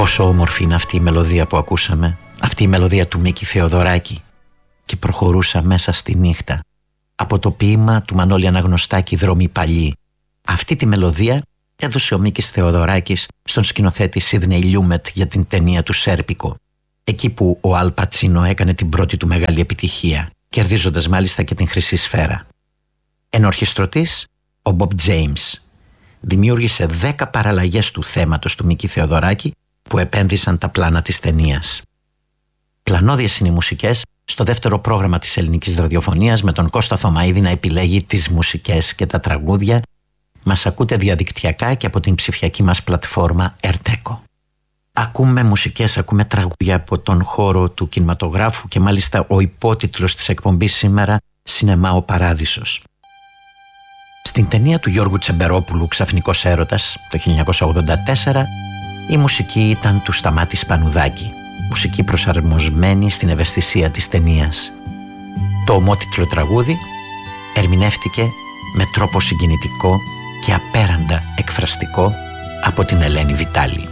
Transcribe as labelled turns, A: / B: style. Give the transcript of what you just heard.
A: Πόσο όμορφη είναι αυτή η μελωδία που ακούσαμε, αυτή η μελωδία του Μίκη Θεοδωράκη. Και προχωρούσα μέσα στη νύχτα. Από το ποίημα του Μανώλη Αναγνωστάκη «Δρόμοι παλιοί». Αυτή τη μελωδία έδωσε ο Μίκης Θεοδωράκης στον σκηνοθέτη Σίδνεϊ Λιούμετ για την ταινία του Σέρπικο. Εκεί που ο Αλ Πατσίνο έκανε την πρώτη του μεγάλη επιτυχία, κερδίζοντας μάλιστα και την Χρυσή Σφαίρα. Ενορχιστρωτής, ο Μπομπ Τζέιμς. Δημιούργησε 10 παραλλαγές του θέματος του Μίκη Θεοδωράκη που επένδυσαν τα πλάνα της ταινίας. Πλανώδιες είναι οι μουσικές στο δεύτερο πρόγραμμα της ελληνικής ραδιοφωνίας, με τον Κώστα Θωμαίδη να επιλέγει τις μουσικές και τα τραγούδια. Μας ακούτε διαδικτυακά και από την ψηφιακή μας πλατφόρμα Erteco. Ακούμε μουσικές, ακούμε τραγούδια από τον χώρο του κινηματογράφου και μάλιστα ο υπότιτλος της εκπομπής σήμερα «Σινεμά ο Παράδεισος». Στην ταινία του Γιώργου Τσεμπερόπουλου «Ξαφνικός έρωτας» το 1984 η μουσική ήταν του Σταμάτη Σπανουδάκη, μουσική προσαρμοσμένη στην ευαισθησία της ταινίας. Το ομότιτλο τραγούδι ερμηνεύτηκε με τρόπο συγκινητικό και απέραντα εκφραστικό από την Ελένη Βιτάλη.